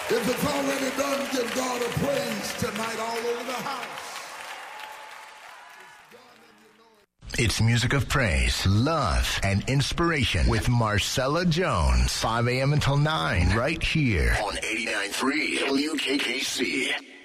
If it's already done, give God a praise tonight all over the house. It's music of praise, love, and inspiration with Marcella Jones. 5 a.m. until 9, right here on 89.3 WKKC.